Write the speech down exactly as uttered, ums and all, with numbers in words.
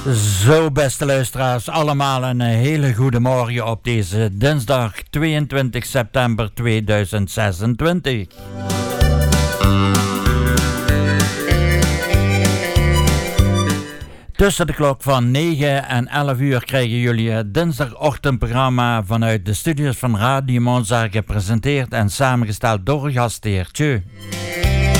Zo, beste luisteraars, allemaal een hele goede morgen op deze dinsdag tweeëntwintig september tweeduizend zesentwintig. Tussen de klok van negen en elf uur krijgen jullie het dinsdagochtendprogramma vanuit de studios van Radio Monza, gepresenteerd en samengesteld door gastheer Tjeu.